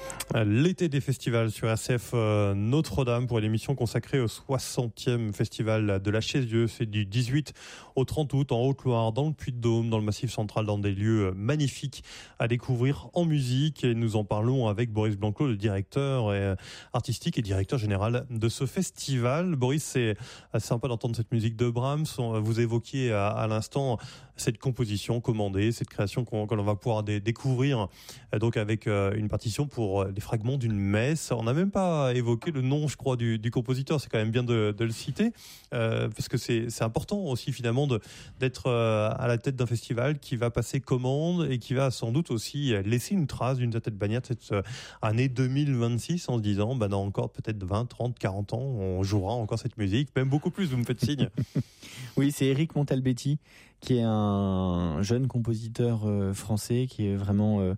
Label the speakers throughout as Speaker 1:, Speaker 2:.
Speaker 1: L'été des festivals sur RCF Notre-Dame pour l'émission consacrée au 60e festival de la Chaise-Dieu. C'est du 18 au 30 août en Haute-Loire, dans le Puy-de-Dôme, dans le Massif central, dans des lieux magnifiques à découvrir en musique. Et nous en parlons avec Boris Blanclos, le directeur artistique et directeur général de ce festival. Boris, c'est assez sympa d'entendre cette musique de Brahms. Vous évoquiez à l'instant cette composition commandée, cette création qu'on va pouvoir découvrir donc avec une partition pour les fragments d'une messe. On n'a même pas évoqué le nom, je crois, du compositeur. C'est quand même bien de le citer parce que c'est important aussi finalement d'être à la tête d'un festival qui va passer commande et qui va sans doute aussi laisser une trace d'une tête bannière de cette année 2026 en se disant dans encore peut-être 20, 30, 40 ans on jouera encore cette musique, même beaucoup plus, vous me faites signe.
Speaker 2: Oui, c'est Éric Montalbetti qui est un jeune compositeur français qui est vraiment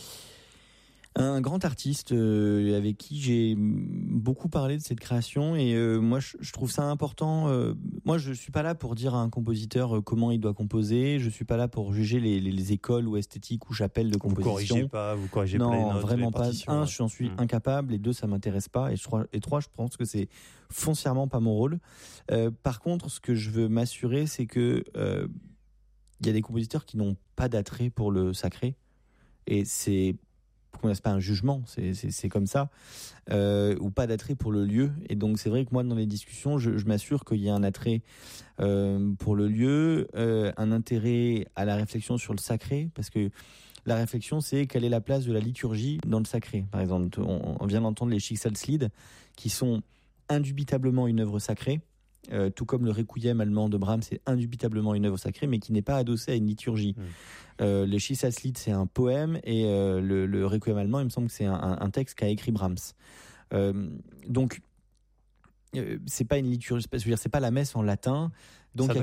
Speaker 2: un grand artiste avec qui j'ai beaucoup parlé de cette création et moi je trouve ça important. Moi je suis pas là pour dire à un compositeur comment il doit composer, je suis pas là pour juger les écoles ou esthétiques ou chapelles de composition.
Speaker 1: Vous corrigez pas les notes,
Speaker 2: non, vraiment pas. Un,
Speaker 1: ouais.
Speaker 2: j'en suis incapable, et deux, ça m'intéresse pas, et trois, je pense que c'est foncièrement pas mon rôle. Par contre, ce que je veux m'assurer, c'est que il y a des compositeurs qui n'ont pas d'attrait pour le sacré, et c'est pas un jugement, c'est comme ça, ou pas d'attrait pour le lieu. Et donc c'est vrai que moi dans les discussions, je m'assure qu'il y a un attrait pour le lieu, un intérêt à la réflexion sur le sacré, parce que la réflexion, c'est quelle est la place de la liturgie dans le sacré. Par exemple, on vient d'entendre les Schicksalslied, qui sont indubitablement une œuvre sacrée. Tout comme le Requiem allemand de Brahms, c'est indubitablement une œuvre sacrée, mais qui n'est pas adossée à une liturgie. Les Schicksalslied, c'est un poème, et le Requiem allemand, il me semble que c'est un texte qu'a écrit Brahms. Donc, c'est pas une liturgie, c'est pas la messe en latin. Donc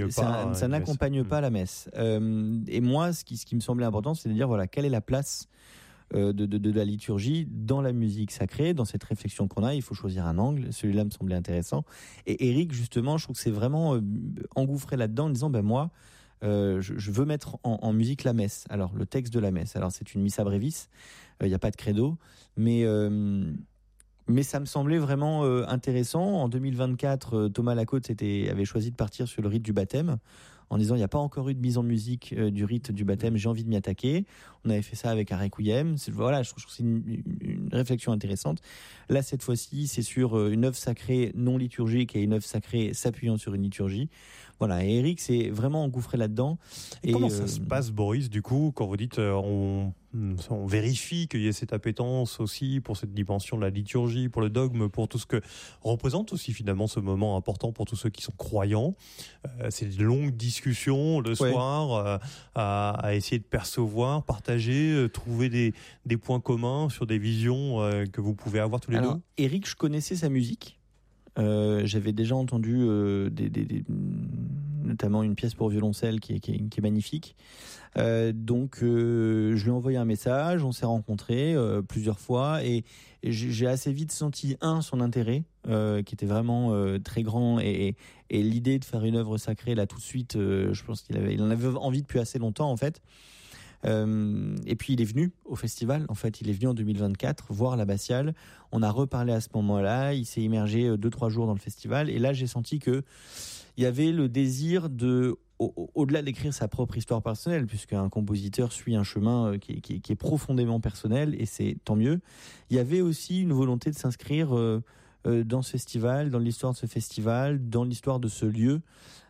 Speaker 2: ça n'accompagne pas la messe. Et moi, ce qui me semblait important, c'est de dire voilà, quelle est la place de la liturgie dans la musique sacrée, dans cette réflexion qu'on a. Il faut choisir un angle. Celui-là me semblait intéressant. Et Éric, justement, je trouve que c'est vraiment engouffré là-dedans en disant moi, je veux mettre en musique la messe. Alors le texte de la messe. Alors c'est une missa brevis. Il n'y a pas de credo, mais ça me semblait vraiment intéressant. En 2024, Thomas Lacote avait choisi de partir sur le rite du baptême, en disant il n'y a pas encore eu de mise en musique du rite du baptême, j'ai envie de m'y attaquer. On avait fait ça avec un requiem. Voilà, je trouve que c'est une réflexion intéressante. Là, cette fois-ci, c'est sur une œuvre sacrée non liturgique et une œuvre sacrée s'appuyant sur une liturgie. Voilà, et Éric s'est vraiment engouffré là-dedans.
Speaker 1: Et comment ça se passe, Boris, du coup, quand vous dites on vérifie qu'il y ait cette appétence aussi pour cette dimension de la liturgie, pour le dogme, pour tout ce que représente aussi finalement ce moment important pour tous ceux qui sont croyants. C'est de longues discussions le soir à essayer de percevoir, partager, trouver des points communs sur des visions que vous pouvez avoir tous les deux.
Speaker 2: Éric, je connaissais sa musique. J'avais déjà entendu notamment une pièce pour violoncelle qui est magnifique. Donc je lui ai envoyé un message, on s'est rencontrés plusieurs fois et j'ai assez vite senti son intérêt qui était vraiment très grand et l'idée de faire une œuvre sacrée là tout de suite, je pense il en avait envie depuis assez longtemps en fait. Et puis il est venu au festival, en fait il est venu en 2024 voir l'Abbatiale, on a reparlé à ce moment-là, il s'est immergé 2-3 jours dans le festival et là j'ai senti que il y avait le désir au-delà d'écrire sa propre histoire personnelle, puisqu'un compositeur suit un chemin qui est profondément personnel et c'est tant mieux, il y avait aussi une volonté de s'inscrire dans ce festival, dans l'histoire de ce festival, dans l'histoire de ce lieu.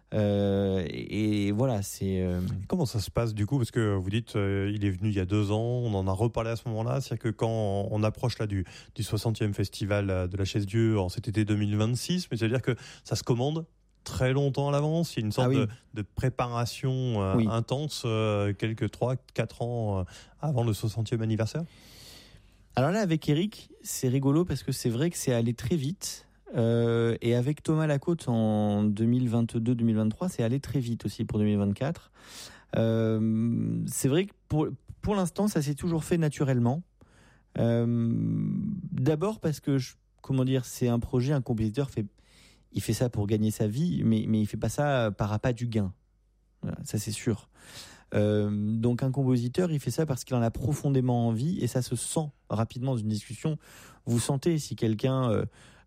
Speaker 2: Et voilà, c'est.
Speaker 1: Comment ça se passe du coup, parce que vous dites il est venu il y a 2 ans, on en a reparlé à ce moment-là, c'est-à-dire que quand on approche là du 60e festival de la Chaise-Dieu en cet été 2026, mais c'est-à-dire que ça se commande très longtemps à l'avance, il y a une sorte de préparation intense, quelques 3-4 ans avant le 60e anniversaire.
Speaker 2: Alors là, avec Éric, c'est rigolo parce que c'est vrai que c'est allé très vite. Et avec Thomas Lacote en 2022-2023, c'est allé très vite aussi pour 2024. C'est vrai que pour l'instant, ça s'est toujours fait naturellement. D'abord parce que, c'est un projet, un compositeur il fait ça pour gagner sa vie, mais il fait pas ça par appât du gain. Voilà, ça c'est sûr. Donc un compositeur, il fait ça parce qu'il en a profondément envie, et ça se sent rapidement dans une discussion. Vous sentez si quelqu'un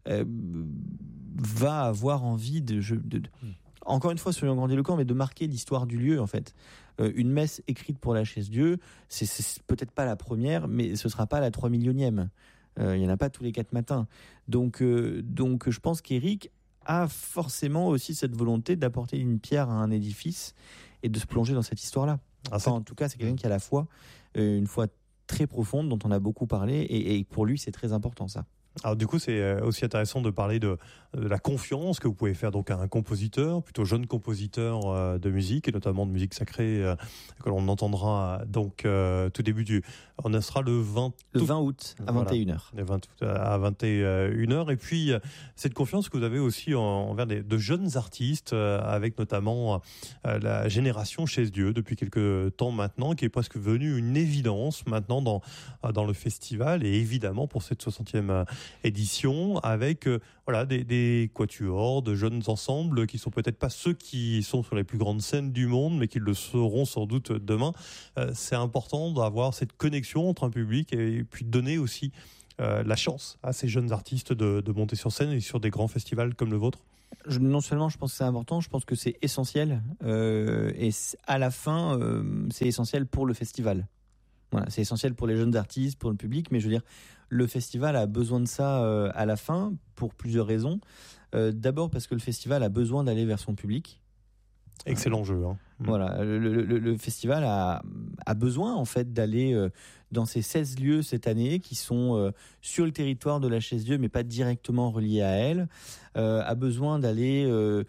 Speaker 2: va avoir envie encore une fois, soyons grandiloquents, mais de marquer l'histoire du lieu, en fait. Une messe écrite pour la Chaise-Dieu, c'est peut-être pas la première, mais ce sera pas la 3 millionième. Il y en a pas tous les 4 matins. Donc je pense qu'Éric a forcément aussi cette volonté d'apporter une pierre à un édifice et de se plonger dans cette histoire-là. En tout cas, c'est quelqu'un qui a la foi, une foi très profonde dont on a beaucoup parlé, et pour lui, c'est très important, ça.
Speaker 1: Alors du coup, c'est aussi intéressant de parler de la confiance que vous pouvez faire donc à un compositeur, plutôt jeune compositeur de musique, et notamment de musique sacrée, que l'on entendra donc tout début on sera le 20
Speaker 2: août à 21h.
Speaker 1: Le 20 août à 21h. Et puis, cette confiance que vous avez aussi envers de jeunes artistes, avec notamment la génération Chaise-Dieu depuis quelques temps maintenant, qui est presque venue une évidence maintenant dans le festival, et évidemment pour cette 60e édition, avec des quatuors, de jeunes ensembles qui sont peut-être pas ceux qui sont sur les plus grandes scènes du monde, mais qui le seront sans doute demain. C'est important d'avoir cette connexion entre un public, et puis de donner aussi la chance à ces jeunes artistes de monter sur scène et sur des grands festivals comme le vôtre.
Speaker 2: Non seulement je pense que c'est important, je pense que c'est essentiel, et à la fin c'est essentiel pour le festival. Voilà, c'est essentiel pour les jeunes artistes, pour le public, mais je veux dire, le festival a besoin de ça à la fin pour plusieurs raisons. D'abord parce que le festival a besoin d'aller vers son public.
Speaker 1: Excellent jeu. Hein.
Speaker 2: Voilà, le festival a besoin en fait d'aller dans ces 16 lieux cette année qui sont sur le territoire de la Chaise-Dieu, mais pas directement reliés à elle. A besoin d'aller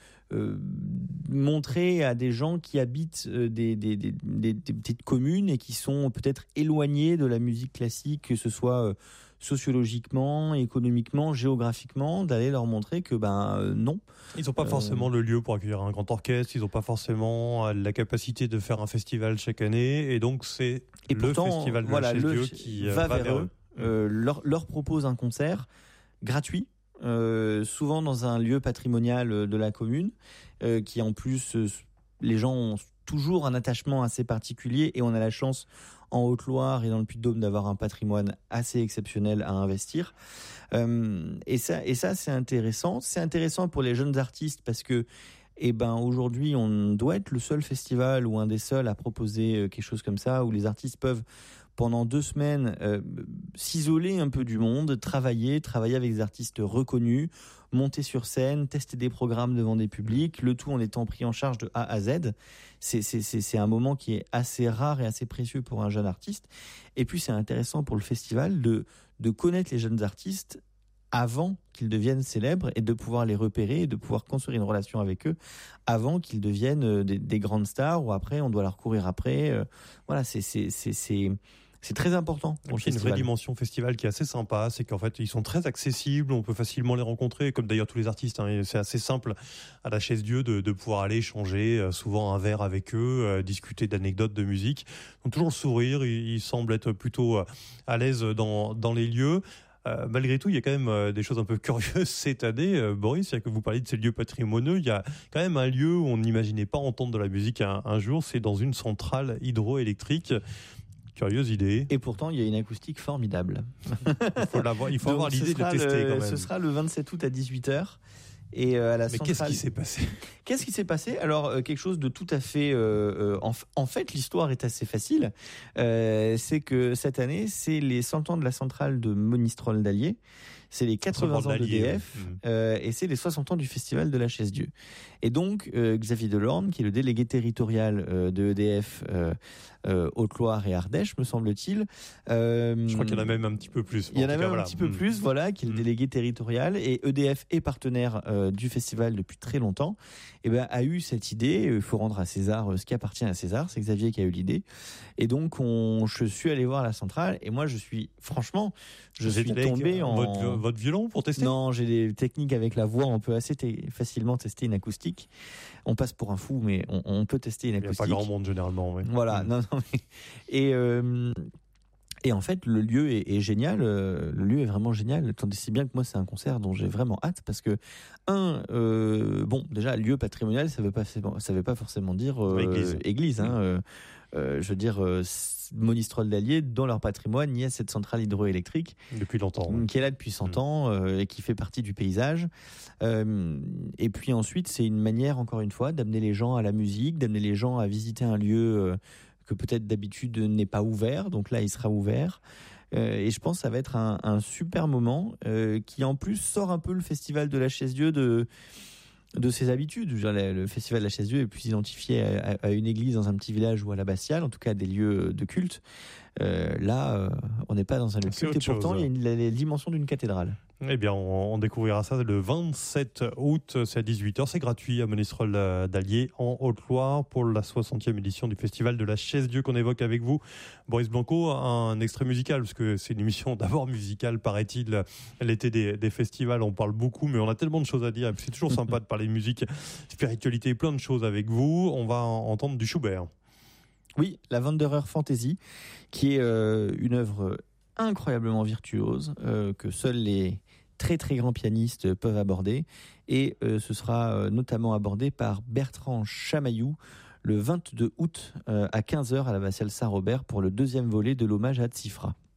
Speaker 2: montrer à des gens qui habitent des petites communes et qui sont peut-être éloignés de la musique classique, que ce soit sociologiquement, économiquement, géographiquement, d'aller leur montrer que non.
Speaker 1: Ils n'ont pas forcément le lieu pour accueillir un grand orchestre, ils n'ont pas forcément la capacité de faire un festival chaque année, et donc c'est festival de la Chaise-Dieu qui va vers eux.
Speaker 2: Leur propose un concert gratuit, souvent dans un lieu patrimonial de la commune, qui en plus, les gens ont toujours un attachement assez particulier, et on a la chance en Haute-Loire et dans le Puy-de-Dôme d'avoir un patrimoine assez exceptionnel à investir. Et ça, c'est intéressant. C'est intéressant pour les jeunes artistes parce que aujourd'hui, on doit être le seul festival ou un des seuls à proposer quelque chose comme ça, où les artistes peuvent, pendant 2 semaines, s'isoler un peu du monde, travailler avec des artistes reconnus, monter sur scène, tester des programmes devant des publics, le tout en étant pris en charge de A à Z. C'est un moment qui est assez rare et assez précieux pour un jeune artiste. Et puis c'est intéressant pour le festival de connaître les jeunes artistes avant qu'ils deviennent célèbres, et de pouvoir les repérer et de pouvoir construire une relation avec eux avant qu'ils deviennent des grandes stars, ou après on doit leur courir après. Voilà, c'est très important pour le festival.
Speaker 1: Il y a une vraie dimension festival qui est assez sympa, c'est qu'en fait ils sont très accessibles, on peut facilement les rencontrer, comme d'ailleurs tous les artistes, hein, c'est assez simple à la Chaise-Dieu de pouvoir aller échanger souvent un verre avec eux, discuter d'anecdotes de musique. Ils ont toujours le sourire, ils semblent être plutôt à l'aise dans les lieux. Malgré tout, il y a quand même des choses un peu curieuses cette année, Boris. C'est-à-dire que vous parlez de ces lieux patrimoniaux. Il y a quand même un lieu où on n'imaginait pas entendre de la musique un jour. C'est dans une centrale hydroélectrique. Curieuse idée.
Speaker 2: Et pourtant, il y a une acoustique formidable.
Speaker 1: Il faut avoir l'idée de le tester quand même.
Speaker 2: Ce sera le 27 août à 18h. Et à la centrale...
Speaker 1: qu'est-ce qui s'est passé ?
Speaker 2: Qu'est-ce qui s'est passé ? Alors, quelque chose de tout à fait... en fait, l'histoire est assez facile. C'est que cette année, c'est les 100 ans de la centrale de Monistrol d'Allier. C'est les 80 ans d'EDF. Et c'est les 60 ans du Festival de la Chaise-Dieu. Et donc, Xavier Delorme, qui est le délégué territorial de EDF Haute-Loire et Ardèche, me semble-t-il.
Speaker 1: Je crois qu'il y en a même un petit peu plus.
Speaker 2: Il y en a même un petit peu plus, voilà, qui est le délégué territorial. Et EDF est partenaire du festival depuis très longtemps. Et a eu cette idée, il faut rendre à César ce qui appartient à César, c'est Xavier qui a eu l'idée. Et donc, je suis allé voir la centrale, et moi, je suis tombé en...
Speaker 1: Votre violon pour tester ?
Speaker 2: Non, j'ai des techniques avec la voix, on peut assez facilement tester une acoustique. On passe pour un fou, mais on peut tester une acoustique.
Speaker 1: Il n'y a pas grand monde généralement. Oui.
Speaker 2: Voilà, non, et en fait, le lieu est génial. Le lieu est vraiment génial. Tant si bien que moi, c'est un concert dont j'ai vraiment hâte, parce que déjà, lieu patrimonial, ça veut pas forcément dire église. Hein, Monistrol d'Allier, dans leur patrimoine, il y a cette centrale hydroélectrique
Speaker 1: depuis longtemps,
Speaker 2: qui est là depuis 100 ans et qui fait partie du paysage. Et puis ensuite, c'est une manière, encore une fois, d'amener les gens à la musique, d'amener les gens à visiter un lieu que peut-être d'habitude n'est pas ouvert. Donc là, il sera ouvert. Et je pense que ça va être un super moment qui en plus sort un peu le festival de la Chaise-Dieu de ses habitudes. Le festival de la Chaise-Dieu est plus identifié à une église dans un petit village ou à l'abbatiale, en tout cas à des lieux de culte. Là, on n'est pas dans un lieu de culte, et pourtant il y a la dimension d'une cathédrale.
Speaker 1: Eh bien, on découvrira ça le 27 août, c'est à 18h. C'est gratuit à Monistrol d'Allier, en Haute-Loire, pour la 60e édition du Festival de la Chaise-Dieu qu'on évoque avec vous. Boris Blanco, un extrait musical, parce que c'est une émission d'abord musicale, paraît-il. L'été des festivals, on parle beaucoup, mais on a tellement de choses à dire. C'est toujours sympa de parler de musique, spiritualité, plein de choses avec vous. On va entendre du Schubert.
Speaker 2: Oui, la Wanderer Fantasy, qui est une œuvre incroyablement virtuose, que seuls les très très grands pianistes peuvent aborder, et ce sera notamment abordé par Bertrand Chamaillou le 22 août à 15h à l'abbatiale Saint-Robert pour le deuxième volet de l'hommage à Tsifra.